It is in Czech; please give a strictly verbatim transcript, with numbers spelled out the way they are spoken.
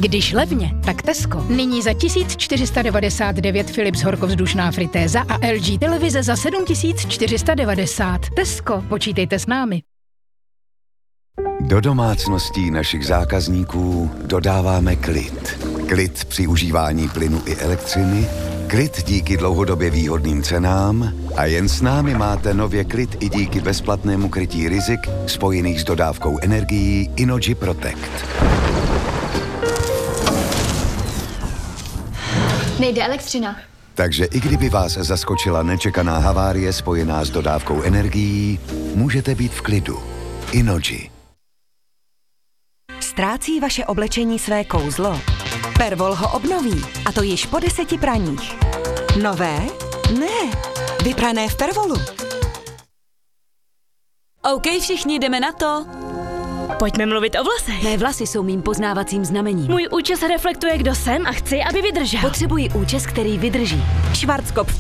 Když levně, tak Tesco. Nyní za tisíc čtyři sta devadesát devět Philips horkovzdušná fritéza a L G televize za sedm tisíc čtyři sta devadesát. Tesco, počítejte s námi. Do domácností našich zákazníků dodáváme klid. Klid při užívání plynu i elektřiny, klid díky dlouhodobě výhodným cenám a jen s námi máte nově klid i díky bezplatnému krytí rizik spojených s dodávkou energií Innogy Protect. Nejde elektřina. Takže i kdyby vás zaskočila nečekaná havárie spojená s dodávkou energií, můžete být v klidu. Innogy. Ztrácí vaše oblečení své kouzlo? Pervol ho obnoví, a to již po deseti praních. Nové? Ne, vyprané v Pervolu. OK, všichni jdeme na to. Pojďme mluvit o vlasech. Mé vlasy jsou mým poznávacím znamením. Můj účes reflektuje, kdo jsem a chci, aby vydržel. Potřebuji účes, který vydrží. Schwarzkopf